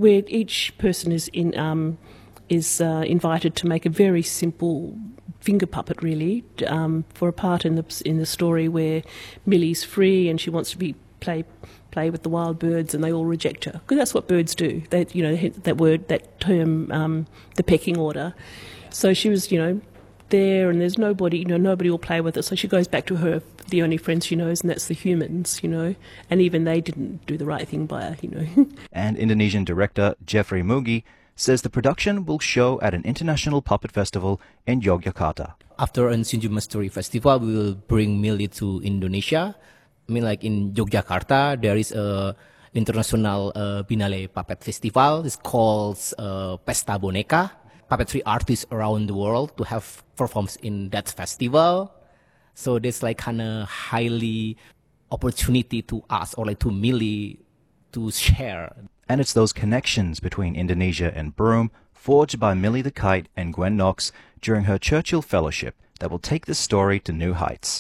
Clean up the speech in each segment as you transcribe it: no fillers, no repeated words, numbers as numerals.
where each person is invited to make a very simple finger puppet, really, for a part in the story where Millie's free and she wants to play with the wild birds, and they all reject her because that's what birds do. They, that term, the pecking order. So she was, there, and there's nobody, nobody will play with her. So she goes back to the only friends she knows, and that's the humans, and even they didn't do the right thing by her, And Indonesian director Jeffrey Mugi says the production will show at an international puppet festival in Yogyakarta. After an Sinju Mystery Festival, we will bring Millie to Indonesia. Like in Yogyakarta, there is a international Binale Puppet Festival. It's called Pesta Boneka. Puppetry artists around the world to have performs in that festival. So there's like kind of highly opportunity to us or like to Millie to share. And it's those connections between Indonesia and Broome, forged by Millie the Kite and Gwen Knox during her Churchill Fellowship, that will take this story to new heights.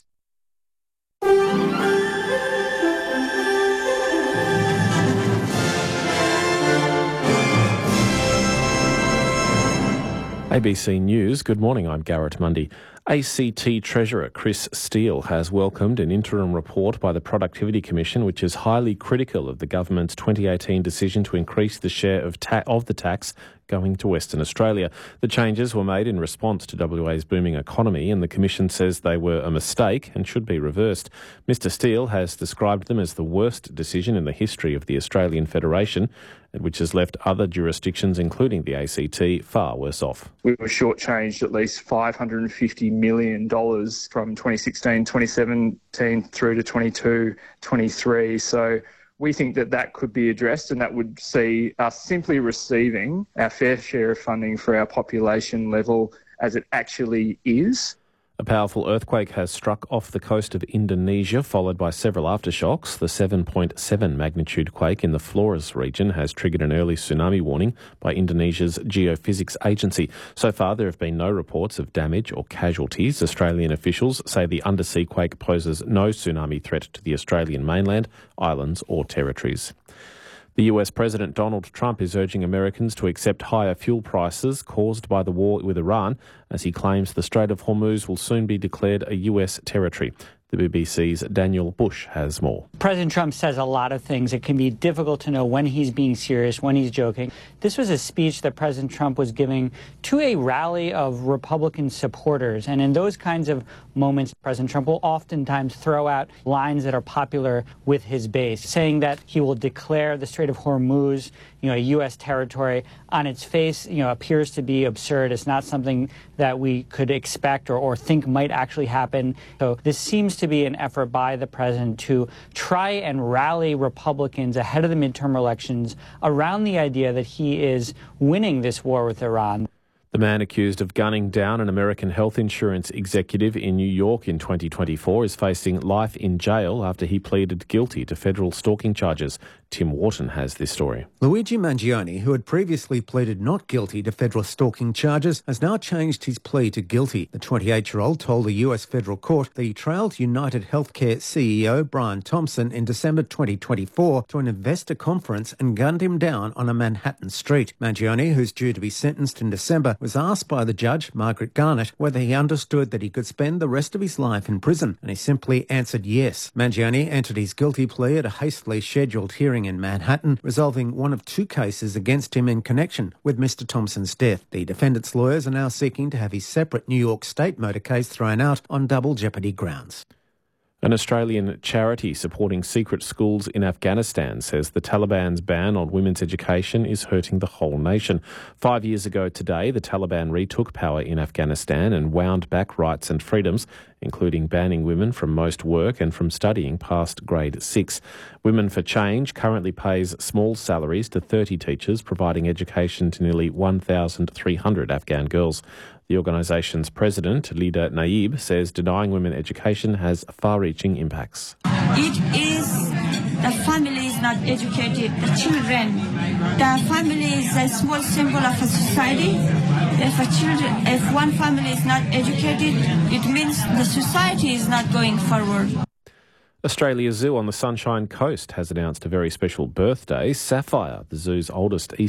ABC News, good morning, I'm Garrett Mundy. ACT Treasurer Chris Steele has welcomed an interim report by the Productivity Commission which is highly critical of the government's 2018 decision to increase the share of the tax going to Western Australia. The changes were made in response to WA's booming economy, and the Commission says they were a mistake and should be reversed. Mr Steele has described them as the worst decision in the history of the Australian Federation, which has left other jurisdictions, including the ACT, far worse off. We were shortchanged at least $550 million from 2016, 2017 through to 22, 23. So we think that could be addressed, and that would see us simply receiving our fair share of funding for our population level as it actually is. A powerful earthquake has struck off the coast of Indonesia, followed by several aftershocks. The 7.7 magnitude quake in the Flores region has triggered an early tsunami warning by Indonesia's Geophysics Agency. So far, there have been no reports of damage or casualties. Australian officials say the undersea quake poses no tsunami threat to the Australian mainland, islands or territories. The US President Donald Trump is urging Americans to accept higher fuel prices caused by the war with Iran, as he claims the Strait of Hormuz will soon be declared a US territory. The BBC's Daniel Bush has more. President Trump says a lot of things. It can be difficult to know when he's being serious, when he's joking. This was a speech that President Trump was giving to a rally of Republican supporters. And in those kinds of moments, President Trump will oftentimes throw out lines that are popular with his base, saying that he will declare the Strait of Hormuz, a U.S. territory. On its face, appears to be absurd. It's not something that we could expect or think might actually happen. So this seems to be an effort by the president to try and rally Republicans ahead of the midterm elections around the idea that he is winning this war with Iran. The man accused of gunning down an American health insurance executive in New York in 2024 is facing life in jail after he pleaded guilty to federal stalking charges. Tim Wharton has this story. Luigi Mangione, who had previously pleaded not guilty to federal stalking charges, has now changed his plea to guilty. The 28-year-old told a US federal court that he trailed United Healthcare CEO Brian Thompson in December 2024 to an investor conference and gunned him down on a Manhattan street. Mangione, who's due to be sentenced in December, was asked by the judge, Margaret Garnett, whether he understood that he could spend the rest of his life in prison, and he simply answered yes. Mangione entered his guilty plea at a hastily scheduled hearing in Manhattan, resolving one of two cases against him in connection with Mr Thompson's death. The defendant's lawyers are now seeking to have his separate New York State motor case thrown out on double jeopardy grounds. An Australian charity supporting secret schools in Afghanistan says the Taliban's ban on women's education is hurting the whole nation. 5 years ago today, the Taliban retook power in Afghanistan and wound back rights and freedoms, including banning women from most work and from studying past grade 6. Women for Change currently pays small salaries to 30 teachers, providing education to nearly 1,300 Afghan girls. The organisation's president, Lida Naib, says denying women education has far-reaching impacts. It is the family is not educated, the children. The family is a small symbol of a society. If one family is not educated, it means the society is not going forward. Australia Zoo on the Sunshine Coast has announced a very special birthday. Sapphire, the zoo's oldest